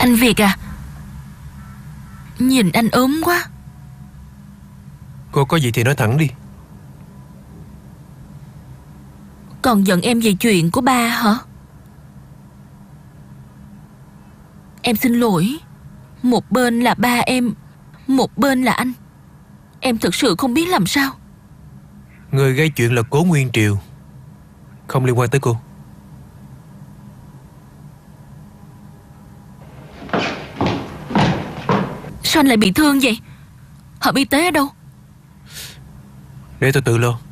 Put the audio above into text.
Anh Việt à, nhìn anh ốm quá. Cô có gì thì nói thẳng đi. Còn giận em về chuyện của ba hả? Em xin lỗi. Một bên là ba em, một bên là anh. Em thực sự không biết làm sao. Người gây chuyện là Cố Nguyên Triều, không liên quan tới cô. Sao anh lại bị thương vậy? Hợp y tế ở đâu? Để tôi tự lo.